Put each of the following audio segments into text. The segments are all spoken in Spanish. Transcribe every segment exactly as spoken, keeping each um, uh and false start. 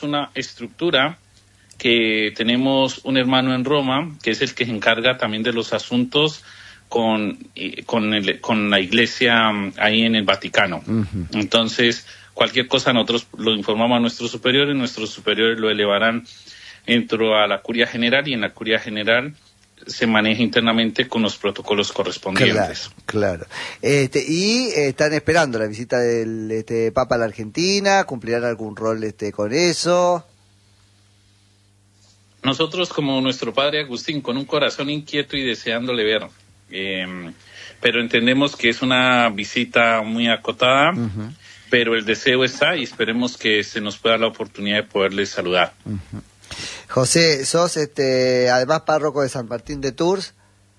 una estructura que tenemos un hermano en Roma, que es el que se encarga también de los asuntos con, con, el, con la iglesia ahí en el Vaticano. Uh-huh. Entonces, cualquier cosa nosotros lo informamos a nuestros superiores, nuestros superiores lo elevarán dentro a la curia general, y en la curia general se maneja internamente con los protocolos correspondientes. Claro, claro. Este, y eh, están esperando la visita del este, Papa a la Argentina, ¿cumplirán algún rol este, con eso? Nosotros, como nuestro padre Agustín, con un corazón inquieto y deseándole ver, eh, pero entendemos que es una visita muy acotada, uh-huh. pero el deseo está y esperemos que se nos pueda dar la oportunidad de poderles saludar. Uh-huh. José, sos este, además párroco de San Martín de Tours.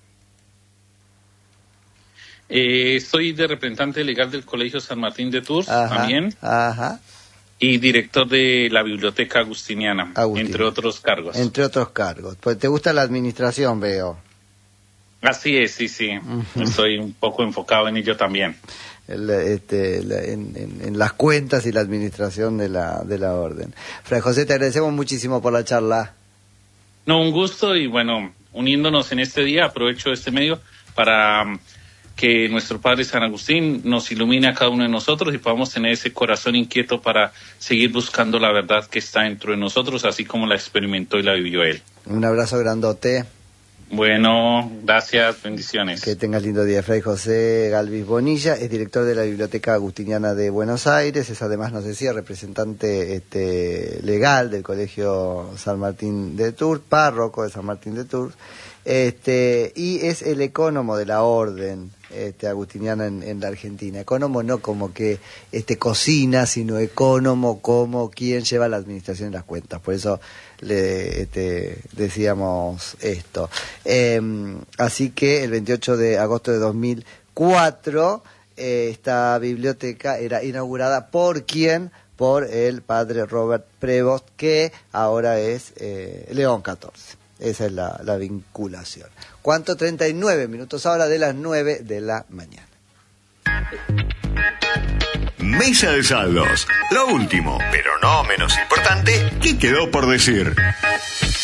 Eh, soy de representante legal del Colegio San Martín de Tours, ajá, también. Ajá. Y director de la Biblioteca Agustiniana, Agustín, entre otros cargos. Entre otros cargos. Pues te gusta la administración, veo. Así es, sí, sí. Uh-huh. Estoy un poco enfocado en ello también. El, este, la, en, en, en las cuentas y la administración de la, de la orden. Fray José, te agradecemos muchísimo por la charla. No, un gusto, y bueno, uniéndonos en este día, aprovecho este medio para que nuestro Padre San Agustín nos ilumine a cada uno de nosotros y podamos tener ese corazón inquieto para seguir buscando la verdad que está dentro de nosotros, así como la experimentó y la vivió él. Un abrazo grandote. Bueno, gracias, bendiciones. Que tengas lindo día. Fray José Galvis Bonilla es director de la Biblioteca Agustiniana de Buenos Aires, es además, nos decía, representante este, legal del Colegio San Martín de Tours, párroco de San Martín de Tours, este, y es el ecónomo de la orden este, agustiniana en, en la Argentina. Ecónomo no como que este, cocina, sino ecónomo como quien lleva la administración de las cuentas. Por eso le este, decíamos esto. Eh, así que el veintiocho de agosto de dos mil cuatro eh, esta biblioteca era inaugurada por quién, por el padre Robert Prevost, que ahora es eh, León catorce. Esa es la, la vinculación. ¿Cuánto? treinta y nueve minutos ahora de las nueve de la mañana. Mesa de saldos. Lo último, pero no menos importante, ¿qué quedó por decir?